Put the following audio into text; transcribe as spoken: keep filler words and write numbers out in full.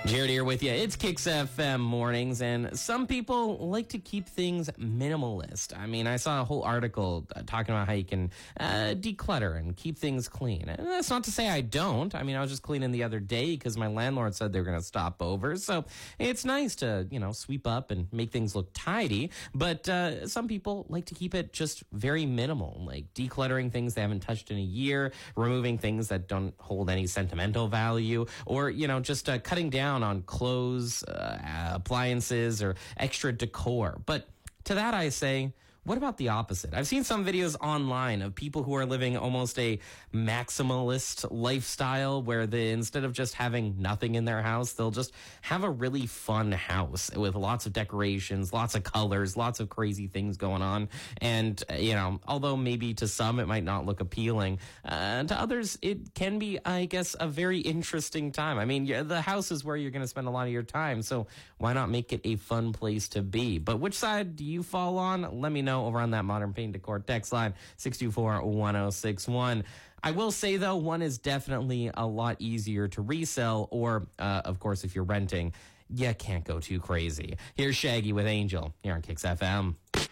Jared here with you. It's Kicks F M mornings, and some people like to keep things minimalist. I mean, I saw a whole article uh, talking about how you can uh, declutter and keep things clean. And that's not to say I don't. I mean, I was just cleaning the other day because my landlord said they were going to stop over. So it's nice to, you know, sweep up and make things look tidy. But uh, some people like to keep it just very minimal, like decluttering things they haven't touched in a year, removing things that don't hold any sentimental value, or, you know, just uh, cutting down on clothes, uh, appliances, or extra decor. But to that I say, what about the opposite? I've seen some videos online of people who are living almost a maximalist lifestyle where they, instead of just having nothing in their house, they'll just have a really fun house with lots of decorations, lots of colors, lots of crazy things going on. And, you know, although maybe to some it might not look appealing, uh, to others it can be, I guess, a very interesting time. I mean, the house is where you're going to spend a lot of your time, so why not make it a fun place to be? But which side do you fall on? Let me know over on that Modern Paint Decor text line, six two four, one oh six one. I will say, though, one is definitely a lot easier to resell, or, uh, of course, if you're renting, you can't go too crazy. Here's Shaggy with Angel here on Kicks F M.